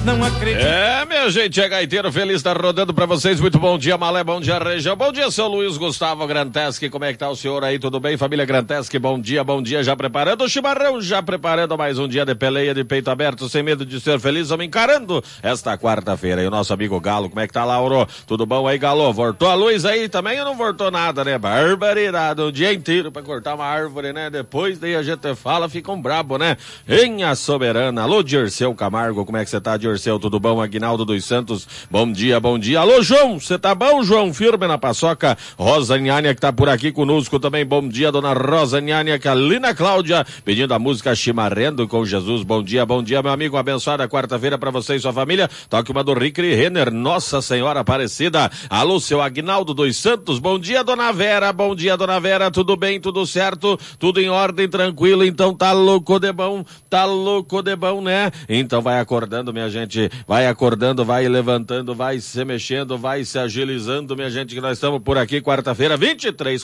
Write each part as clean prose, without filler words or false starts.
não acredito. Minha gente, é gaiteiro feliz, tá rodando pra vocês. Muito bom dia, Malé, bom dia, região. Bom dia, seu Luiz Gustavo Granteschi. Como é que tá o senhor aí? Tudo bem, família Granteschi? Bom dia, já preparando o chimarrão, já preparando mais um dia de peleia de peito aberto, sem medo de ser feliz. Vamos encarando esta quarta-feira. E o nosso amigo Galo, como é que tá, Lauro? Tudo bom aí, Galo? Voltou a luz aí também ou não voltou nada, né? Barbaridade, um dia inteiro pra cortar uma árvore, né? Depois daí a gente fala, fica um brabo, né? Em a soberana. Alô, Dirceu Camargo, como é que você tá, Dirceu? Tudo bom? Aguinaldo dos Santos, bom dia, bom dia. Alô, João, você tá bom, João? Firme na paçoca. Rosa Nhânia, que tá por aqui conosco também, bom dia, dona Rosa Nhânia. Calina Cláudia, pedindo a música Chimarrendo com Jesus, bom dia, meu amigo, abençoada quarta-feira pra você e sua família. Toque uma do Rick Renner, Nossa Senhora Aparecida. Alô, seu Aguinaldo dos Santos, bom dia, dona Vera, tudo bem, tudo certo, tudo em ordem, tranquilo, então tá louco de bom, né? Então vai acordando, minha gente, vai acordando, vai levantando, vai se mexendo, vai se agilizando, minha gente, que nós estamos por aqui, quarta-feira 23,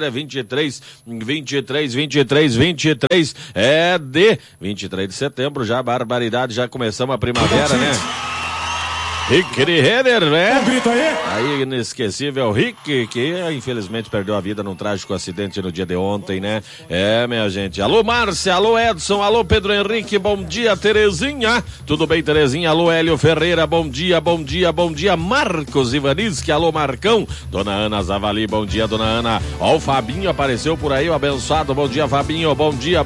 é de 23 de setembro, já barbaridade, já começamos a primavera, né? Rick Renner, né? Um grito aí. Aí, inesquecível Rick, que infelizmente perdeu a vida num trágico acidente no dia de ontem, né? Minha gente. Alô, Márcia, alô, Edson, alô, Pedro Henrique, bom dia, Terezinha. Tudo bem, Terezinha? Alô, Hélio Ferreira, bom dia. Marcos Ivaniski, alô, Marcão. Dona Ana Zavali, bom dia, dona Ana. Ó, o Fabinho apareceu por aí, o abençoado. Bom dia, Fabinho, bom dia.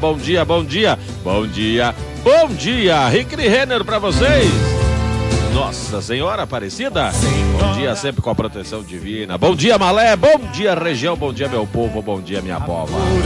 Rick Renner pra vocês. Nossa Senhora Aparecida, bom dia sempre com a proteção divina. Bom dia, Malé, bom dia, região, bom dia, meu povo, bom dia, minha pova.